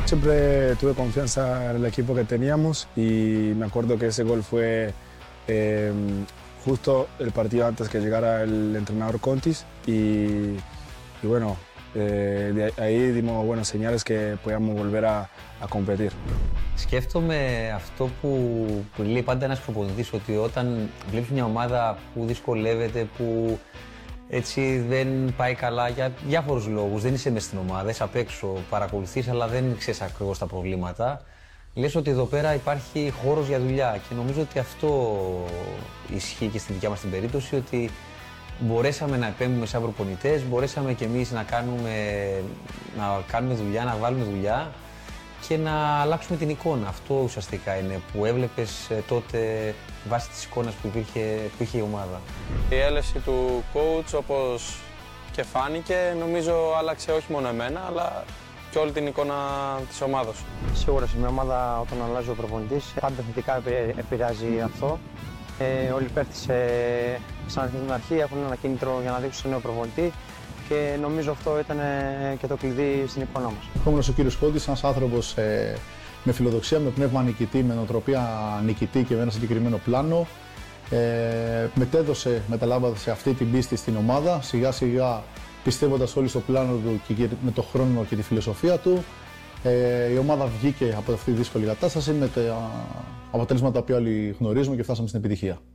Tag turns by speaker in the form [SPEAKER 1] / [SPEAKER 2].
[SPEAKER 1] Siempre tuve confianza en el equipo que teníamos y me acuerdo que ese gol fue justo el partido antes que llegara el entrenador Contis y bueno, de ahí dimos buenas señales que podíamos volver a competir.
[SPEAKER 2] Σκέφτομαι αυτό που λέει πάντα ένας προπονητής, ότι όταν βλέπεις μια ομάδα που δυσκολεύεται, που έτσι δεν πάει καλά για διάφορους λόγους, δεν είσαι μες στην ομάδα, είσαι απ' έξω, παρακολουθείς αλλά δεν ξέρεις ακριβώς τα προβλήματα, λες ότι εδώ πέρα υπάρχει χώρος για δουλειά και νομίζω ότι αυτό ισχύει και στη δικιά μας την περίπτωση, ότι μπορέσαμε να επέμβουμε σαν προπονητές, μπορέσαμε κι εμείς να κάνουμε δουλειά, να βάλουμε δουλειά και να αλλάξουμε την εικόνα. Αυτό ουσιαστικά είναι που έβλεπες τότε βάσει της εικόνας που είχε η ομάδα.
[SPEAKER 3] Η έλευση του coach, όπως και φάνηκε, νομίζω άλλαξε όχι μόνο εμένα, αλλά και όλη την εικόνα της ομάδας.
[SPEAKER 4] Σίγουρα σε μια ομάδα όταν αλλάζει ο προπονητής, πάντα θετικά επηρεάζει αυτό. Όλοι οι παίκτες σαν την αρχή έχουν ένα κίνητρο για να δείξουν σε νέο προπονητή και νομίζω αυτό ήταν και το κλειδί στην εικόνα μας.
[SPEAKER 5] Ερχόμενος ο κύριος Κόντης, ένας άνθρωπος με φιλοδοξία, με πνεύμα νικητή, με νοοτροπία νικητή και με ένα συγκεκριμένο πλάνο, μεταλάβασε αυτή την πίστη στην ομάδα, σιγά σιγά πιστεύοντας όλοι στο πλάνο του και με τον χρόνο και τη φιλοσοφία του. Η ομάδα βγήκε από αυτή τη δύσκολη κατάσταση με τα αποτελέσματα τα οποία όλοι γνωρίζουμε και φτάσαμε στην επιτυχία.